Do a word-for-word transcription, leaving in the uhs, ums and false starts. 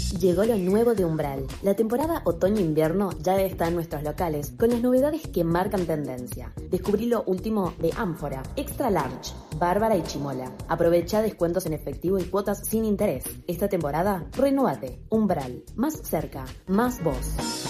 Llegó lo nuevo de Umbral. La temporada otoño-invierno ya está en nuestros locales, con las novedades que marcan tendencia. Descubrí lo último de Ánfora, Extra Large, Bárbara y Chimola. Aprovecha descuentos en efectivo y cuotas sin interés. Esta temporada, renúvate. Umbral. Más cerca, más vos.